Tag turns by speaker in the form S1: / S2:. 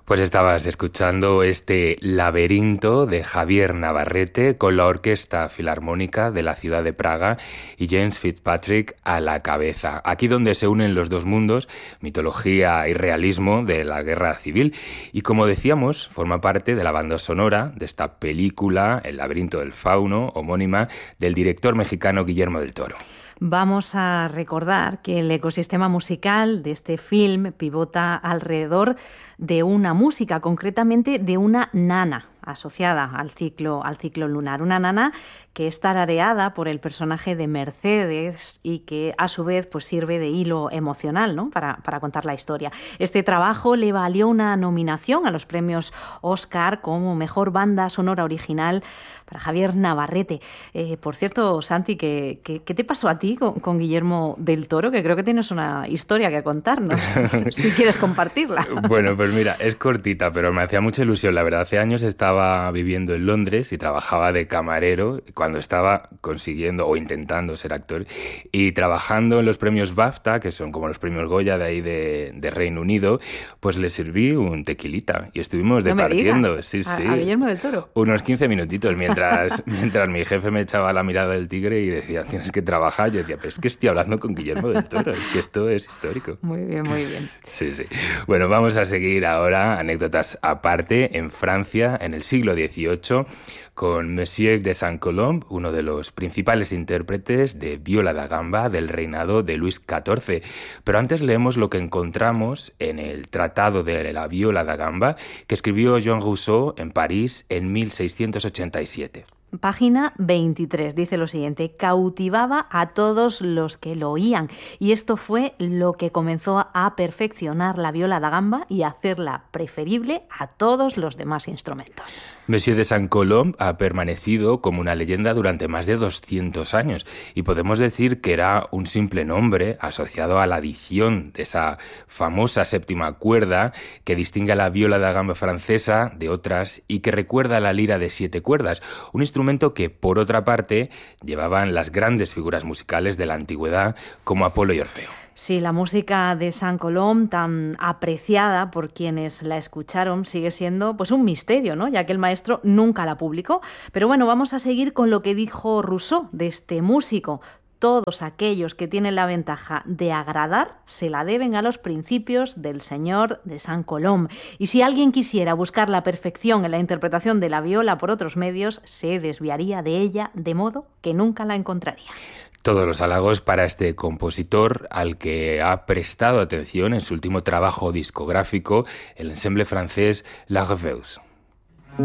S1: Pues estabas escuchando este Laberinto de Javier Navarrete con la Orquesta Filarmónica de la ciudad de Praga y James Fitzpatrick a la cabeza. Aquí donde se unen los dos mundos, mitología y realismo de la guerra civil. Y como decíamos, forma parte de la banda sonora de esta película, El laberinto del fauno, homónima, del director mexicano Guillermo del Toro.
S2: Vamos a recordar que el ecosistema musical de este film pivota alrededor de una música, concretamente de una nana asociada al ciclo lunar. Una nana que es tarareada por el personaje de Mercedes y que a su vez pues sirve de hilo emocional, ¿no? para contar la historia. Este trabajo le valió una nominación a los premios Oscar como mejor banda sonora original para Javier Navarrete. Por cierto, Santi, ¿qué te pasó a ti con Guillermo del Toro? Que creo que tienes una historia que contarnos, si quieres compartirla.
S1: Bueno, pues mira, es cortita, pero me hacía mucha ilusión. La verdad, hace años estaba viviendo en Londres y trabajaba de camarero cuando estaba consiguiendo o intentando ser actor y trabajando en los premios BAFTA, que son como los premios Goya de ahí de Reino Unido, pues le serví un tequilita y estuvimos departiendo. Sí, sí.
S2: ¿A Guillermo del Toro?
S1: Unos 15 minutitos mientras mi jefe me echaba la mirada del tigre y decía, tienes que trabajar. Yo decía, pero es que estoy hablando con Guillermo del Toro, es que esto es histórico.
S2: Muy bien, muy bien.
S1: Sí, sí. Bueno, vamos a seguir ahora, anécdotas aparte, en Francia, en el siglo XVIII, con Monsieur de Saint-Colomb, uno de los principales intérpretes de viola da gamba del reinado de Luis XIV. Pero antes leemos lo que encontramos en el Tratado de la Viola da Gamba que escribió Jean Rousseau en París en 1687.
S2: Página 23, dice lo siguiente: cautivaba a todos los que lo oían, y esto fue lo que comenzó a perfeccionar la viola da gamba y a hacerla preferible a todos los demás instrumentos.
S1: Monsieur de Saint-Colomb ha permanecido como una leyenda durante más de 200 años y podemos decir que era un simple nombre asociado a la adición de esa famosa séptima cuerda que distingue a la viola da gamba francesa de otras y que recuerda a la lira de 7 cuerdas, un instrumento que, por otra parte, llevaban las grandes figuras musicales de la antigüedad como Apolo y Orfeo.
S2: Sí, la música de Saint-Colomb, tan apreciada por quienes la escucharon, sigue siendo pues un misterio, ¿no? Ya que el maestro nunca la publicó. Pero bueno, vamos a seguir con lo que dijo Rousseau de este músico. Todos aquellos que tienen la ventaja de agradar se la deben a los principios del señor de Saint-Colomb. Y si alguien quisiera buscar la perfección en la interpretación de la viola por otros medios, se desviaría de ella de modo que nunca la encontraría.
S1: Todos los halagos para este compositor al que ha prestado atención en su último trabajo discográfico, el ensemble francés La Reveuse.